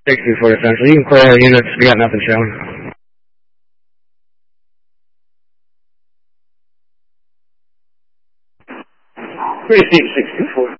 64 Central. You can clear our units. We got nothing shown. 364.